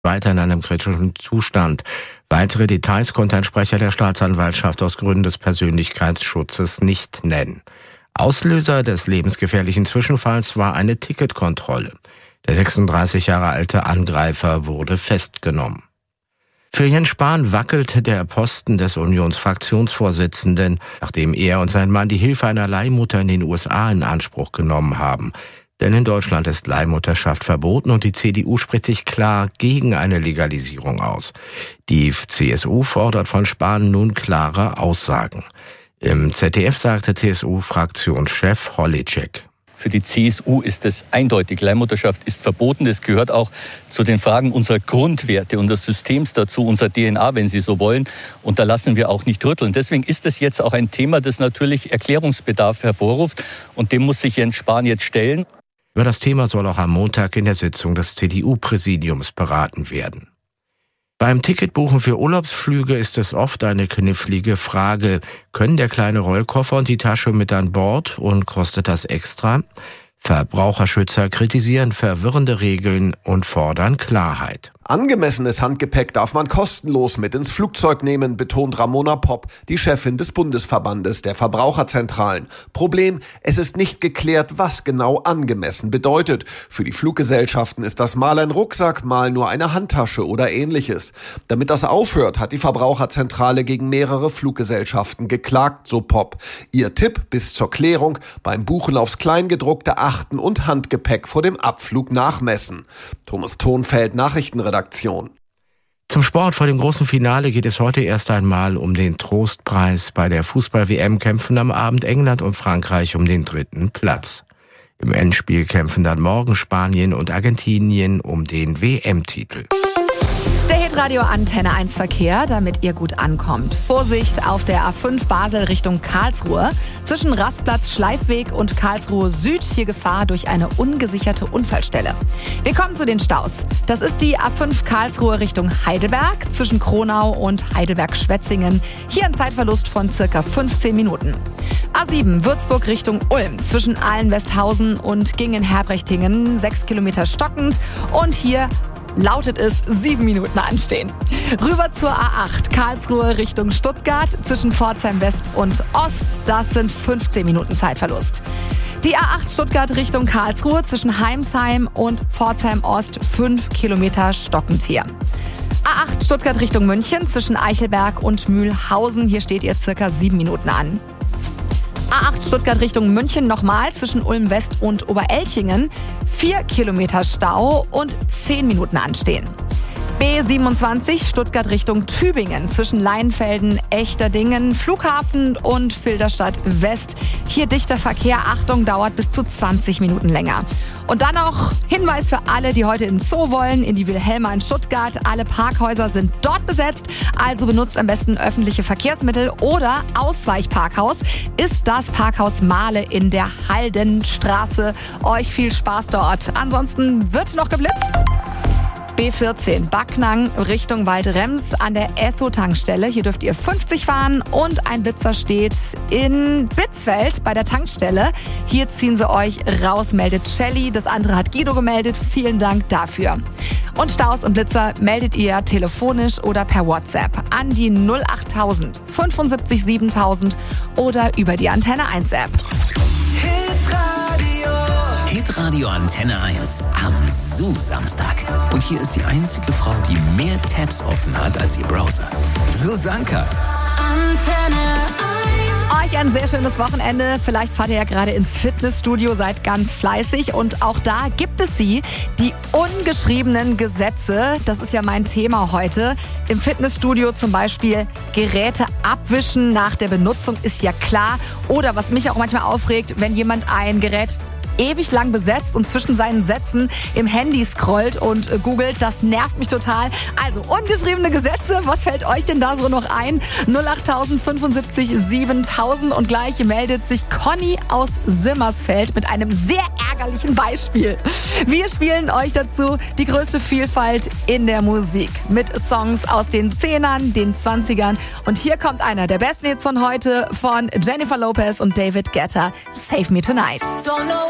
weiter in einem kritischen Zustand. Weitere Details konnte ein Sprecher der Staatsanwaltschaft aus Gründen des Persönlichkeitsschutzes nicht nennen. Auslöser des lebensgefährlichen Zwischenfalls war eine Ticketkontrolle. Der 36 Jahre alte Angreifer wurde festgenommen. Für Jens Spahn wackelt der Posten des Unionsfraktionsvorsitzenden, nachdem er und sein Mann die Hilfe einer Leihmutter in den USA in Anspruch genommen haben. Denn in Deutschland ist Leihmutterschaft verboten und die CDU spricht sich klar gegen eine Legalisierung aus. Die CSU fordert von Spahn nun klare Aussagen. Im ZDF sagte CSU-Fraktionschef Holitschek: Für die CSU ist es eindeutig, Leihmutterschaft ist verboten. Das gehört auch zu den Fragen unserer Grundwerte und des Systems dazu, unserer DNA, wenn Sie so wollen. Und da lassen wir auch nicht rütteln. Deswegen ist es jetzt auch ein Thema, das natürlich Erklärungsbedarf hervorruft. Und dem muss sich Jens Spahn jetzt stellen. Über das Thema soll auch am Montag in der Sitzung des CDU-Präsidiums beraten werden. Beim Ticketbuchen für Urlaubsflüge ist es oft eine knifflige Frage. Können der kleine Rollkoffer und die Tasche mit an Bord und kostet das extra? Verbraucherschützer kritisieren verwirrende Regeln und fordern Klarheit. Angemessenes Handgepäck darf man kostenlos mit ins Flugzeug nehmen, betont Ramona Popp, die Chefin des Bundesverbandes der Verbraucherzentralen. Problem: Es ist nicht geklärt, was genau angemessen bedeutet. Für die Fluggesellschaften ist das mal ein Rucksack, mal nur eine Handtasche oder ähnliches. Damit das aufhört, hat die Verbraucherzentrale gegen mehrere Fluggesellschaften geklagt, so Popp. Ihr Tipp bis zur Klärung: beim Buchen aufs Kleingedruckte achten und Handgepäck vor dem Abflug nachmessen. Thomas Thonfeld, Nachrichtenredaktion. Zum Sport. Vor dem großen Finale geht es heute erst einmal um den Trostpreis. Bei der Fußball-WM kämpfen am Abend England und Frankreich um den 3. Platz. Im Endspiel kämpfen dann morgen Spanien und Argentinien um den WM-Titel. Der Hitradio Antenne 1 Verkehr, damit ihr gut ankommt. Vorsicht auf der A5 Basel Richtung Karlsruhe. Zwischen Rastplatz Schleifweg und Karlsruhe Süd hier Gefahr durch eine ungesicherte Unfallstelle. Wir kommen zu den Staus. Das ist die A5 Karlsruhe Richtung Heidelberg zwischen Kronau und Heidelberg-Schwetzingen. Hier ein Zeitverlust von circa 15 Minuten. A7 Würzburg Richtung Ulm zwischen Ahlen-Westhausen und Gingen-Herbrechtingen 6 Kilometer stockend und hier lautet es 7 Minuten anstehen. Rüber zur A8 Karlsruhe Richtung Stuttgart zwischen Pforzheim West und Ost. Das sind 15 Minuten Zeitverlust. Die A8 Stuttgart Richtung Karlsruhe zwischen Heimsheim und Pforzheim Ost 5 Kilometer stockend hier. A8 Stuttgart Richtung München zwischen Eichelberg und Mühlhausen. Hier steht ihr circa 7 Minuten an. A8 Stuttgart Richtung München nochmal zwischen Ulm West und Oberelchingen 4 Kilometer Stau und 10 Minuten anstehen. B27 Stuttgart Richtung Tübingen zwischen Leinfelden, Echterdingen, Flughafen und Filderstadt West. Hier dichter Verkehr, Achtung, dauert bis zu 20 Minuten länger. Und dann noch Hinweis für alle, die heute ins Zoo wollen, in die Wilhelma in Stuttgart. Alle Parkhäuser sind dort besetzt, also benutzt am besten öffentliche Verkehrsmittel oder Ausweichparkhaus ist das Parkhaus Mahle in der Haldenstraße. Euch viel Spaß dort. Ansonsten wird noch geblitzt. B14 Backnang Richtung Waldrems an der Esso-Tankstelle. Hier dürft ihr 50 fahren und ein Blitzer steht in Blitzfeld bei der Tankstelle. Hier ziehen sie euch raus, meldet Shelly. Das andere hat Guido gemeldet. Vielen Dank dafür. Und Staus und Blitzer meldet ihr telefonisch oder per WhatsApp an die 08000 75 7000 oder über die Antenne 1 App. Hitradio Antenne 1 am Zoo-Samstag. Und hier ist die einzige Frau, die mehr Tabs offen hat als ihr Browser. Susanka. Antenne 1. Euch ein sehr schönes Wochenende. Vielleicht fahrt ihr ja gerade ins Fitnessstudio, seid ganz fleißig. Und auch da gibt es sie, die ungeschriebenen Gesetze. Das ist ja mein Thema heute. Im Fitnessstudio zum Beispiel Geräte abwischen nach der Benutzung ist ja klar. Oder was mich auch manchmal aufregt, wenn jemand ein Gerät ewig lang besetzt und zwischen seinen Sätzen im Handy scrollt und googelt. Das nervt mich total. Also ungeschriebene Gesetze, was fällt euch denn da so noch ein? 08000 75 7000 und gleich meldet sich Conny aus Simmersfeld mit einem sehr ärgerlichen Beispiel. Wir spielen euch dazu die größte Vielfalt in der Musik mit Songs aus den 10ern, den 20ern und hier kommt einer der besten Hits von heute von Jennifer Lopez und David Guetta, Save Me Tonight. Don't know